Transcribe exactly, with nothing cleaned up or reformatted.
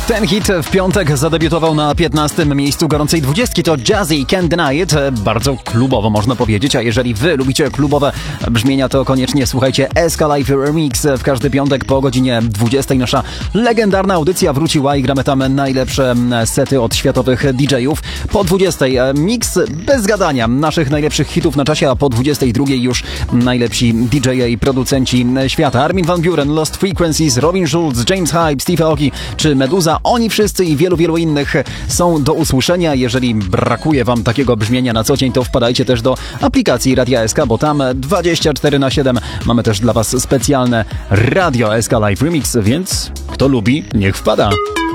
Ten hit w piątek zadebiutował na piętnastym miejscu gorącej dwudziestki. To Jazzy, Can't Deny It. Bardzo klubowo można powiedzieć, a jeżeli wy lubicie klubowe brzmienia, to koniecznie słuchajcie S K Live Remix. W każdy piątek po godzinie dwudziestej nasza legendarna audycja wróciła i gramy tam najlepsze sety od światowych D J ów. Po dwudziestej mix bez gadania naszych najlepszych hitów na czasie, a po dwudziestej drugiej już najlepsi D J i producenci świata. Armin van Buuren, Lost Frequencies, Robin Schulz, James Hype, Steve Aoki czy Meduza. Oni wszyscy i wielu, wielu innych są do usłyszenia. Jeżeli brakuje wam takiego brzmienia na co dzień, to wpadajcie też do aplikacji Radia S K, bo tam dwadzieścia cztery na siedem mamy też dla was specjalne Radio S K Live Remix, więc kto lubi, niech wpada.